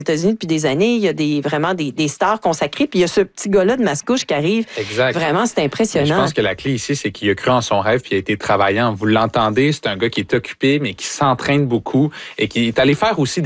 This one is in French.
États-Unis depuis des années, il y a vraiment des stars consacrées, puis il y a ce petit gars-là de Mascouche qui arrive. Exact. Vraiment, c'est impressionnant. Je pense que la clé ici, c'est qu'il a cru en son rêve puis il a été travaillant. Vous l'entendez, c'est un gars qui est occupé, mais qui s'entraîne beaucoup et qui est allé faire aussi